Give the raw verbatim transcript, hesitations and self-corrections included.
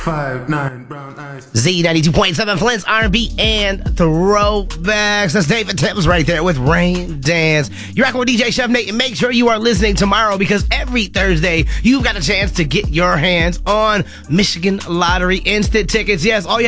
Five, nine, brown eyes. Z ninety-two point seven, Flint's R and B and throwbacks. That's David Thames right there with Rain Dance. You're rocking with D J Chef Nate, and make sure you are listening tomorrow because every Thursday you've got a chance to get your hands on Michigan Lottery instant tickets. Yes, all you